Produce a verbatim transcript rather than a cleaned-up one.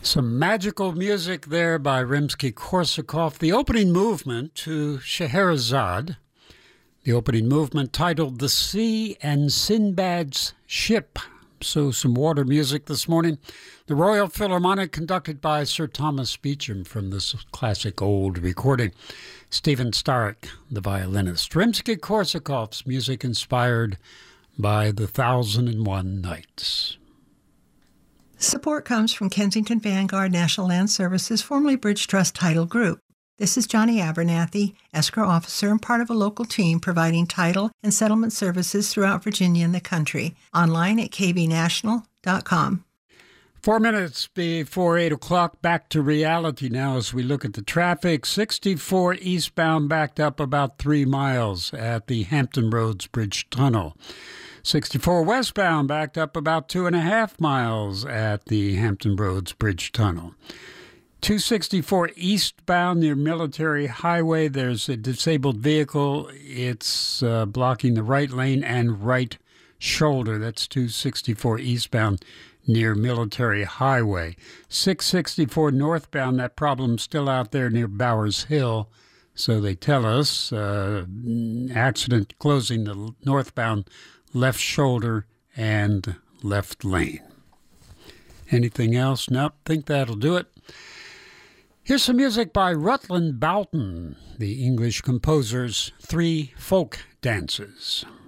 Some magical music there by Rimsky-Korsakov. The opening movement to Scheherazade, the opening movement titled The Sea and Sinbad's Ship. So some water music this morning. The Royal Philharmonic conducted by Sir Thomas Beecham from this classic old recording. Stephen Starek, the violinist. Rimsky-Korsakov's music inspired by The Thousand and One Nights. Support comes from Kensington Vanguard National Land Services, formerly Bridge Trust Title Group. This is Johnny Abernathy, escrow officer and part of a local team providing title and settlement services throughout Virginia and the country. Online at k b national dot com. Four minutes before eight o'clock, back to reality now as we look at the traffic. sixty-four eastbound backed up about three miles at the Hampton Roads Bridge Tunnel. sixty-four westbound backed up about two and a half miles at the Hampton Roads Bridge Tunnel. two sixty-four eastbound near Military Highway, there's a disabled vehicle. It's uh, blocking the right lane and right shoulder. That's two sixty-four eastbound near Military Highway. six sixty-four northbound, that problem's still out there near Bowers Hill. So they tell us, uh, accident closing the northbound left shoulder and left lane. Anything else? Nope, think that'll do it. Here's some music by Rutland Boughton, the English composer's Three Folk Dances.